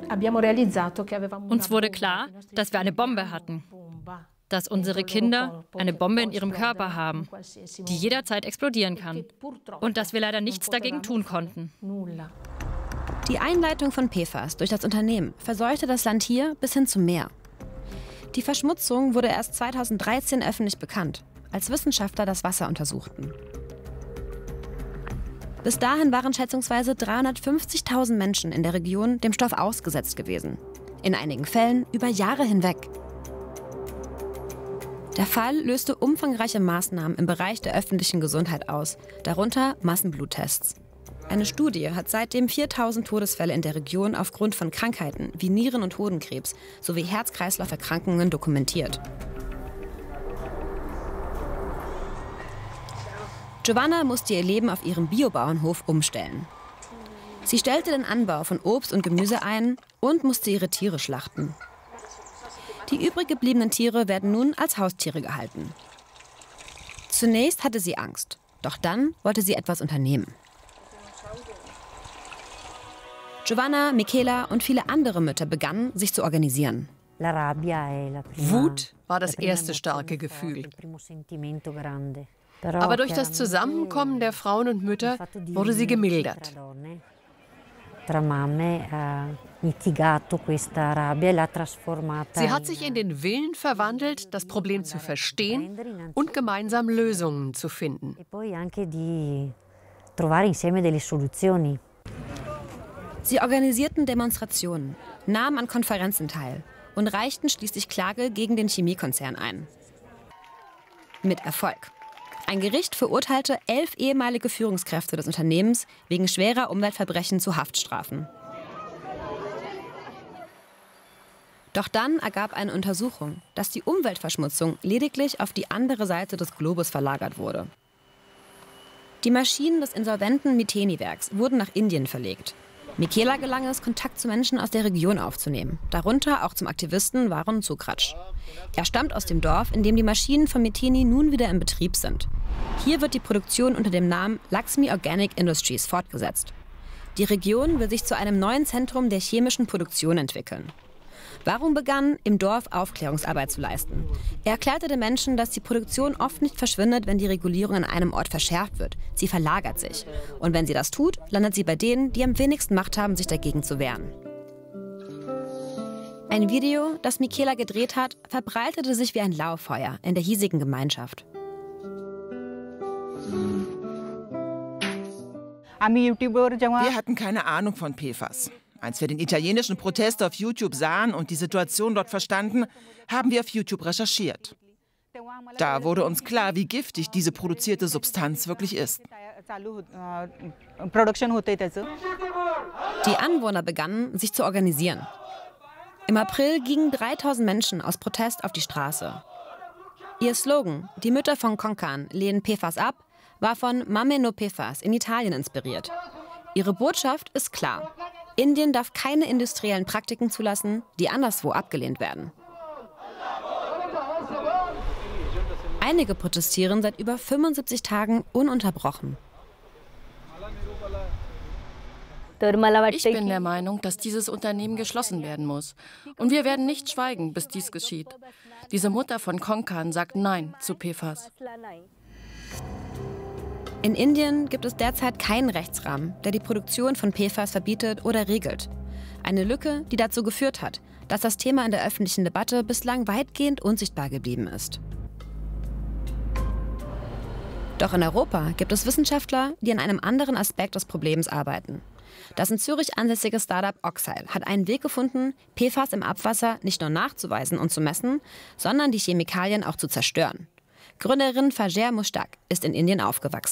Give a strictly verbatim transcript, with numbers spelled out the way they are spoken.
Uns wurde klar, dass wir eine Bombe hatten, dass unsere Kinder eine Bombe in ihrem Körper haben, die jederzeit explodieren kann und dass wir leider nichts dagegen tun konnten. Die Einleitung von P F A S durch das Unternehmen verseuchte das Land hier bis hin zum Meer. Die Verschmutzung wurde erst zweitausenddreizehn öffentlich bekannt, als Wissenschaftler das Wasser untersuchten. Bis dahin waren schätzungsweise dreihundertfünfzigtausend Menschen in der Region dem Stoff ausgesetzt gewesen. In einigen Fällen über Jahre hinweg. Der Fall löste umfangreiche Maßnahmen im Bereich der öffentlichen Gesundheit aus, darunter Massenbluttests. Eine Studie hat seitdem viertausend Todesfälle in der Region aufgrund von Krankheiten wie Nieren- und Hodenkrebs sowie Herz-Kreislauf-Erkrankungen dokumentiert. Giovanna musste ihr Leben auf ihrem Biobauernhof umstellen. Sie stellte den Anbau von Obst und Gemüse ein und musste ihre Tiere schlachten. Die übrig gebliebenen Tiere werden nun als Haustiere gehalten. Zunächst hatte sie Angst, doch dann wollte sie etwas unternehmen. Giovanna, Michela und viele andere Mütter begannen, sich zu organisieren. Wut war das erste starke Gefühl. Aber durch das Zusammenkommen der Frauen und Mütter wurde sie gemildert. Sie hat sich in den Willen verwandelt, das Problem zu verstehen und gemeinsam Lösungen zu finden. Sie organisierten Demonstrationen, nahmen an Konferenzen teil und reichten schließlich Klage gegen den Chemiekonzern ein. Mit Erfolg. Ein Gericht verurteilte elf ehemalige Führungskräfte des Unternehmens wegen schwerer Umweltverbrechen zu Haftstrafen. Doch dann ergab eine Untersuchung, dass die Umweltverschmutzung lediglich auf die andere Seite des Globus verlagert wurde. Die Maschinen des insolventen Miteni-Werks wurden nach Indien verlegt. Michela gelang es, Kontakt zu Menschen aus der Region aufzunehmen, darunter auch zum Aktivisten Varun Sukratsch. Er stammt aus dem Dorf, in dem die Maschinen von Miteni nun wieder in Betrieb sind. Hier wird die Produktion unter dem Namen Laxmi Organic Industries fortgesetzt. Die Region will sich zu einem neuen Zentrum der chemischen Produktion entwickeln. Varun begann, im Dorf Aufklärungsarbeit zu leisten. Er erklärte den Menschen, dass die Produktion oft nicht verschwindet, wenn die Regulierung an einem Ort verschärft wird. Sie verlagert sich. Und wenn sie das tut, landet sie bei denen, die am wenigsten Macht haben, sich dagegen zu wehren. Ein Video, das Michela gedreht hat, verbreitete sich wie ein Lauffeuer in der hiesigen Gemeinschaft. Wir hatten keine Ahnung von P F A S. Als wir den italienischen Protest auf YouTube sahen und die Situation dort verstanden, haben wir auf YouTube recherchiert. Da wurde uns klar, wie giftig diese produzierte Substanz wirklich ist. Die Anwohner begannen, sich zu organisieren. Im April gingen dreitausend Menschen aus Protest auf die Straße. Ihr Slogan, die Mütter von Konkan lehnen P F A S ab, war von Mamme no P F A S in Italien inspiriert. Ihre Botschaft ist klar. Indien darf keine industriellen Praktiken zulassen, die anderswo abgelehnt werden. Einige protestieren seit über fünfundsiebzig Tagen ununterbrochen. Ich bin der Meinung, dass dieses Unternehmen geschlossen werden muss. Und wir werden nicht schweigen, bis dies geschieht. Diese Mutter von Konkan sagt Nein zu P F A S. In Indien gibt es derzeit keinen Rechtsrahmen, der die Produktion von P F A S verbietet oder regelt. Eine Lücke, die dazu geführt hat, dass das Thema in der öffentlichen Debatte bislang weitgehend unsichtbar geblieben ist. Doch in Europa gibt es Wissenschaftler, die an einem anderen Aspekt des Problems arbeiten. Das in Zürich ansässige Startup Oxyle hat einen Weg gefunden, P F A S im Abwasser nicht nur nachzuweisen und zu messen, sondern die Chemikalien auch zu zerstören. Gründerin Fajer Mushtaq ist in Indien aufgewachsen.